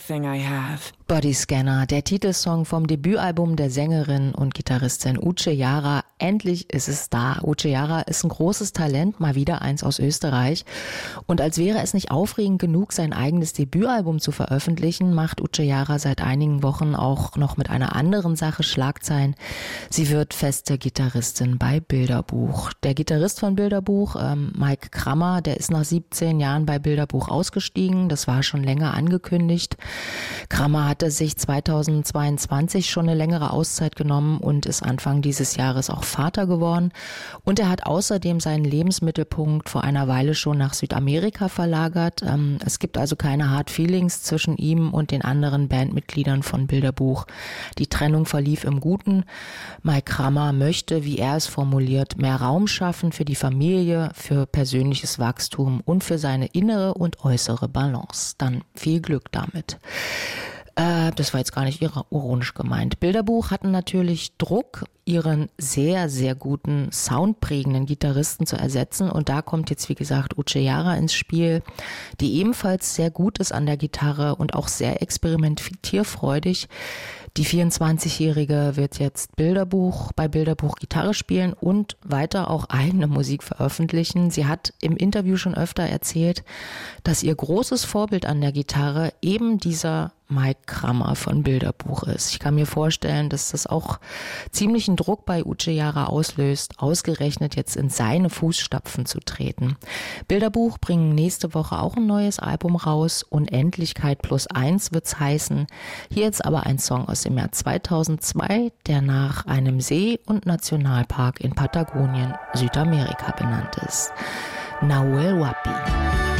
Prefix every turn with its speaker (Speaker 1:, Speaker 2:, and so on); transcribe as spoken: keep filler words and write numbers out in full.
Speaker 1: everything I have.
Speaker 2: Bodyscanner, der Titelsong vom Debütalbum der Sängerin und Gitarristin Uche Jara. Endlich ist es da. Uche Jara ist ein großes Talent, mal wieder eins aus Österreich. Und als wäre es nicht aufregend genug, sein eigenes Debütalbum zu veröffentlichen, macht Uche Jara seit einigen Wochen auch noch mit einer anderen Sache Schlagzeilen. Sie wird feste Gitarristin bei Bilderbuch. Der Gitarrist von Bilderbuch, ähm, Mike Krammer, der ist nach siebzehn Jahren bei Bilderbuch ausgestiegen. Das war schon länger angekündigt. Krammer hatte sich zweitausendzweiundzwanzig schon eine längere Auszeit genommen und ist Anfang dieses Jahres auch Vater geworden. Und er hat außerdem seinen Lebensmittelpunkt vor einer Weile schon nach Südamerika verlagert. Ähm, es gibt also keine Hard Feelings zwischen ihm und den anderen Bandmitgliedern von Bilderbuch. Die Trennung verlief im Guten. Mike Krammer möchte, wie er es formuliert, mehr Raum schaffen für die Familie, für persönliches Wachstum und für seine innere und äußere Balance. Dann viel Glück damit. Äh, das war jetzt gar nicht ironisch gemeint. Bilderbuch hatten natürlich Druck, ihren sehr, sehr guten, soundprägenden Gitarristen zu ersetzen. Und da kommt jetzt, wie gesagt, Uche Jara ins Spiel, die ebenfalls sehr gut ist an der Gitarre und auch sehr experimentierfreudig. Die vierundzwanzigjährige wird jetzt Bilderbuch, bei Bilderbuch Gitarre spielen und weiter auch eigene Musik veröffentlichen. Sie hat im Interview schon öfter erzählt, dass ihr großes Vorbild an der Gitarre eben dieser Mike Krammer von Bilderbuch ist. Ich kann mir vorstellen, dass das auch ziemlichen Druck bei Uche Jara auslöst, ausgerechnet jetzt in seine Fußstapfen zu treten. Bilderbuch bringen nächste Woche auch ein neues Album raus. Unendlichkeit plus eins wird's heißen. Hier jetzt aber ein Song aus dem Jahr zweitausendzwei, der nach einem See- und Nationalpark in Patagonien, Südamerika benannt ist. Nahuel Huapi.